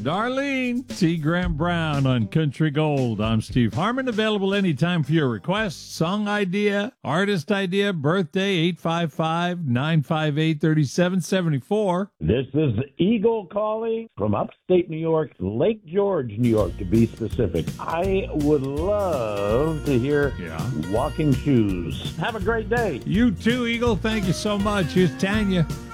Darlene T. Graham Brown on Country Gold. I'm Steve Harmon, available anytime for your requests, song idea, artist idea, birthday, 855-958-3774. This is Eagle calling from upstate New York, Lake George, New York, to be specific. I would love to hear Walking Shoes. Have a great day. You too, Eagle. Thank you so much. Here's Tanya.